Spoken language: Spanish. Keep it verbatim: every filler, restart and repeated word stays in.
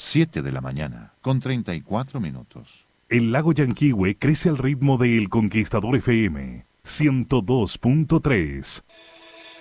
siete de la mañana, con treinta y cuatro minutos. El lago Yanquihue crece al ritmo de El Conquistador F M ciento dos punto tres.